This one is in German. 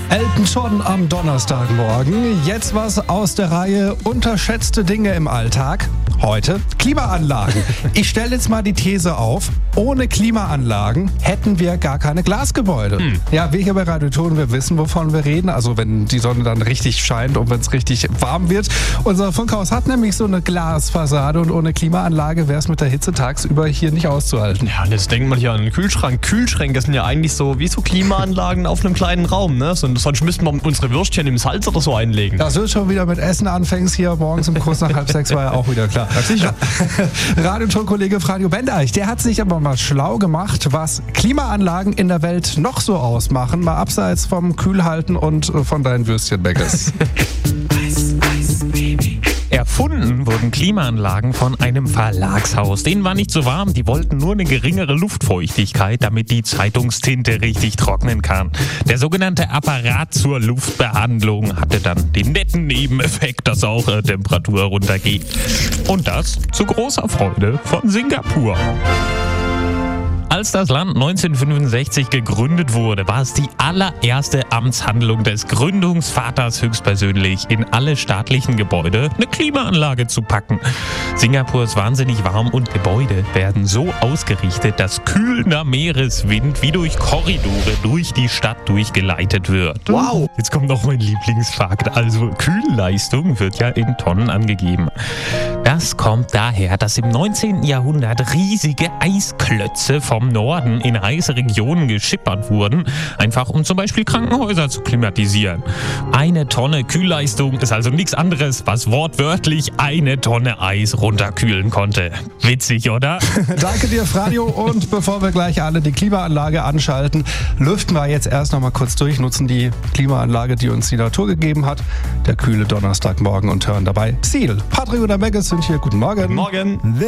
Elton John am Donnerstagmorgen. Jetzt was aus der Reihe unterschätzte Dinge im Alltag. Heute Klimaanlagen. Ich stelle jetzt mal die These auf, ohne Klimaanlagen hätten wir gar keine Glasgebäude. Ja, wir hier bei Radio Ton, wir wissen, wovon wir reden. Also wenn die Sonne dann richtig scheint und wenn es richtig warm wird. Unser Funkhaus hat nämlich so eine Glasfassade und ohne Klimaanlage wäre es mit der Hitze tagsüber hier nicht auszuhalten. Ja, und jetzt denkt man hier an den Kühlschrank. Kühlschränke sind ja eigentlich so wie so Klimaanlagen auf einem kleinen Raum, ne? Sonst müssten wir unsere Würstchen im Salz oder so einlegen. Das wird schon wieder mit Essen anfängst hier morgens um kurz nach 5:30 war ja auch wieder klar. Ja, sicher. Radioton-Kollege Franjo Bendeich, der hat sich aber mal schlau gemacht, was Klimaanlagen in der Welt noch so ausmachen, mal abseits vom Kühlhalten und von deinen Würstchenbäckers. Erfunden wurden Klimaanlagen von einem Verlagshaus. Denen war nicht so warm, die wollten nur eine geringere Luftfeuchtigkeit, damit die Zeitungstinte richtig trocknen kann. Der sogenannte Apparat zur Luftbehandlung hatte dann den netten Nebeneffekt, dass auch Temperatur runtergeht. Und das zu großer Freude von Singapur. Als das Land 1965 gegründet wurde, war es die allererste Amtshandlung des Gründungsvaters höchstpersönlich, in alle staatlichen Gebäude eine Klimaanlage zu packen. Singapur ist wahnsinnig warm und Gebäude werden so ausgerichtet, dass kühlender Meereswind wie durch Korridore durch die Stadt durchgeleitet wird. Wow! Jetzt kommt noch mein Lieblingsfakt. Also Kühlleistung wird ja in Tonnen angegeben. Das kommt daher, dass im 19. Jahrhundert riesige Eisklötze vom Norden in heiße Regionen geschippert wurden, einfach um zum Beispiel Krankenhäuser zu klimatisieren. 1 Tonne Kühlleistung ist also nichts anderes, was wortwörtlich 1 Tonne Eis runterkühlen konnte. Witzig, oder? Danke dir, Franjo. Und bevor wir gleich alle die Klimaanlage anschalten, lüften wir jetzt erst noch mal kurz durch, nutzen die Klimaanlage, die uns die Natur gegeben hat. Der kühle Donnerstagmorgen und hören dabei Seal. Patrick und der Megas sind hier. Guten Morgen. Morgen.